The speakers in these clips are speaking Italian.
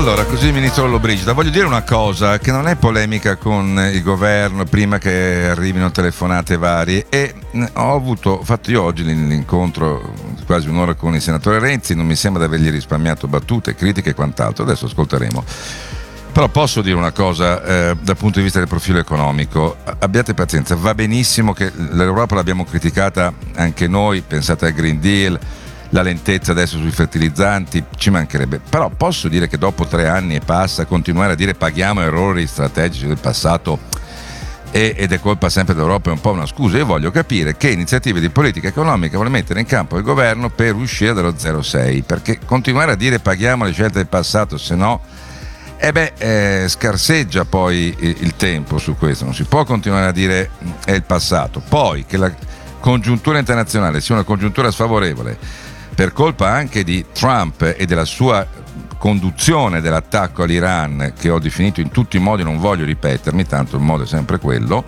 Allora, così ministro Lollobrigida, voglio dire una cosa che non è polemica con il governo prima che arrivino telefonate varie, e ho fatto io oggi l'incontro quasi un'ora con il senatore Renzi, non mi sembra di avergli risparmiato battute, critiche e quant'altro, adesso ascolteremo. Però posso dire una cosa dal punto di vista del profilo economico: abbiate pazienza, va benissimo che l'Europa l'abbiamo criticata anche noi, pensate al Green Deal, la lentezza adesso sui fertilizzanti, ci mancherebbe, però posso dire che dopo 3 anni e passa continuare a dire paghiamo errori strategici del passato ed è colpa sempre dell'Europa è un po' una scusa. Io voglio capire che iniziative di politica economica vuole mettere in campo il governo per uscire dallo 0,6, perché continuare a dire paghiamo le scelte del passato, se no scarseggia poi il tempo su questo. Non si può continuare a dire è il passato, poi che la congiuntura internazionale sia una congiuntura sfavorevole per colpa anche di Trump e della sua conduzione dell'attacco all'Iran, che ho definito in tutti i modi, non voglio ripetermi, tanto il modo è sempre quello,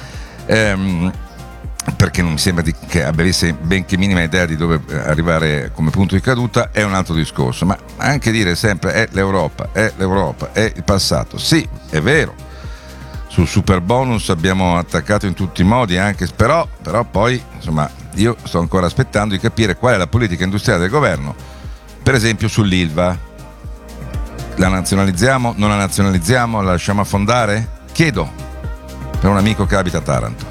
perché non mi sembra che avesse benché minima idea di dove arrivare come punto di caduta, è un altro discorso. Ma anche dire sempre è l'Europa, è il passato, sì, è vero, sul super bonus abbiamo attaccato in tutti i modi, anche, però poi insomma io sto ancora aspettando di capire qual è la politica industriale del governo, per esempio sull'Ilva. La nazionalizziamo, non la nazionalizziamo, la lasciamo affondare? Chiedo, per un amico che abita a Taranto.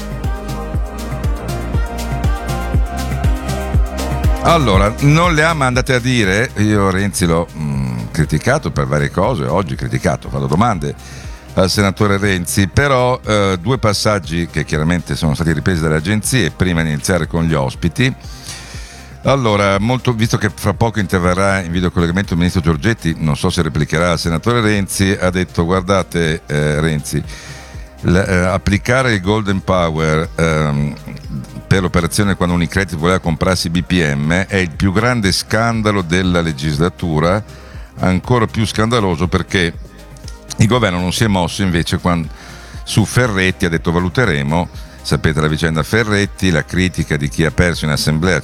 Allora, non le ha mandate a dire, io Renzi l'ho criticato per varie cose, oggi criticato, fanno domande al senatore Renzi, però 2 passaggi che chiaramente sono stati ripresi dalle agenzie prima di iniziare con gli ospiti. Allora, visto che fra poco interverrà in videocollegamento il ministro Giorgetti, non so se replicherà al senatore Renzi, ha detto: guardate Renzi, applicare il Golden Power per l'operazione quando Unicredit voleva comprarsi BPM è il più grande scandalo della legislatura, ancora più scandaloso perché il governo non si è mosso invece quando su Ferretti ha detto valuteremo. Sapete la vicenda Ferretti, la critica di chi ha perso in assemblea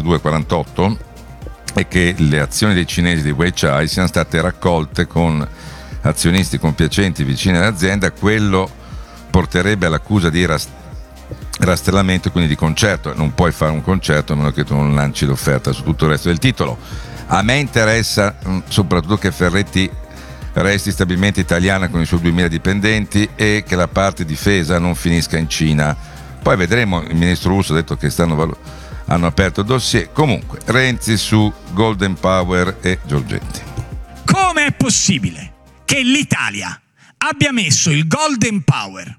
52-48 è che le azioni dei cinesi di Weichai siano state raccolte con azionisti compiacenti vicini all'azienda. Quello porterebbe all'accusa di rastrellamento, quindi di concerto. Non puoi fare un concerto a meno che tu non lanci l'offerta su tutto il resto del titolo. A me interessa soprattutto che Ferretti resti stabilmente italiana con i suoi 2000 dipendenti e che la parte difesa non finisca in Cina. Poi vedremo, il ministro Russo ha detto che hanno aperto il dossier. Comunque, Renzi su Golden Power e Giorgetti. Come è possibile che l'Italia abbia messo il Golden Power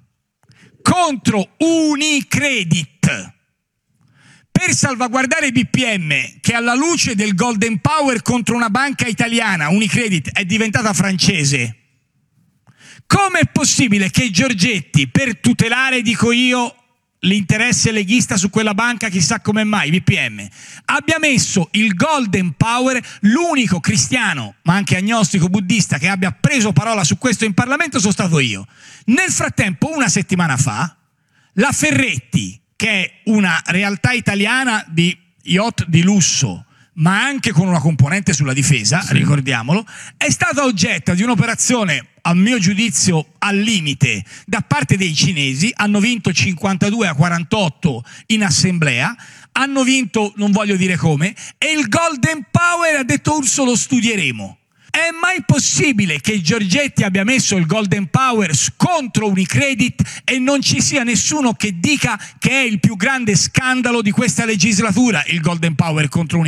contro Unicredit per salvaguardare BPM, che alla luce del Golden Power contro una banca italiana, Unicredit, è diventata francese? Come è possibile che Giorgetti, per tutelare, dico io, l'interesse leghista su quella banca, chissà come mai, BPM, abbia messo il Golden Power, l'unico cristiano, ma anche agnostico buddista, che abbia preso parola su questo in Parlamento sono stato io. Nel frattempo, una settimana fa, la Ferretti, che è una realtà italiana di yacht di lusso, ma anche con una componente sulla difesa, sì, ricordiamolo, è stata oggetto di un'operazione, a mio giudizio, al limite da parte dei cinesi. Hanno vinto 52-48 in assemblea, hanno vinto non voglio dire come, e il Golden Power ha detto Urso lo studieremo. È mai possibile che Giorgetti abbia messo il Golden Power contro Unicredit e non ci sia nessuno che dica che è il più grande scandalo di questa legislatura, il Golden Power contro Unicredit?